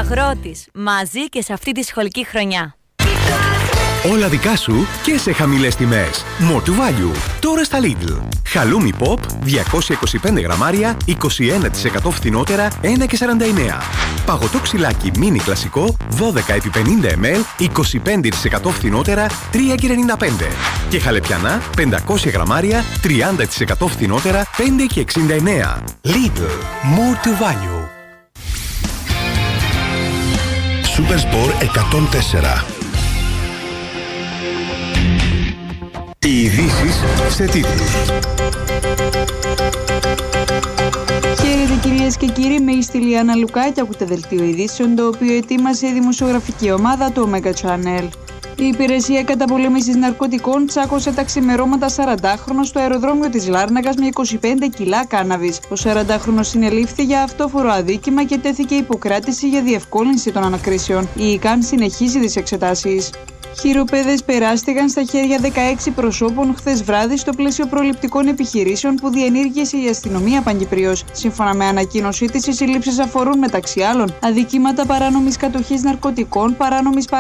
Αγρότης, μαζί και σε αυτή τη σχολική χρονιά. Όλα δικά σου και σε χαμηλές τιμές. More to value. Τώρα στα Lidl. Χαλούμι Pop 225 γραμμάρια, 21% φθηνότερα, 1,49. Παγωτό ξυλάκι μίνι κλασικό 12x50 ml, 25% φθηνότερα, 3,95. Και χαλεπιανά 500 γραμμάρια, 30% φθηνότερα, 5,69. Lidl. More to value. Supersport 104. Οι ειδήσεις σε τίτλους. Χαίρετε κυρίες και κύριοι, με η Λιάννα Λουκά και ακούτε δελτίο ειδήσεων, το οποίο ετοίμασε η δημοσιογραφική ομάδα του Omega Channel. Η υπηρεσία καταπολέμησης ναρκωτικών τσάκωσε τα ξημερώματα 40χρονο στο αεροδρόμιο της Λάρνακας με 25 κιλά κάναβης. Ο 40χρονος συνελήφθη για αυτόφορο αδίκημα και τέθηκε υποκράτηση για διευκόλυνση των ανακρίσεων. Η ΙΚΑΝ συνεχίζει τις εξετάσεις. Χειροπέδες περάστηκαν στα χέρια 16 προσώπων χθες βράδυ στο πλαίσιο προληπτικών επιχειρήσεων που διενήργησε η αστυνομία Παγκυπριος. Σύμφωνα με ανακοίνωσή της, οι συλλήψεις αφορούν μεταξύ άλλων αδικήματα παράνομης κατοχής ναρκωτικών, παράνομης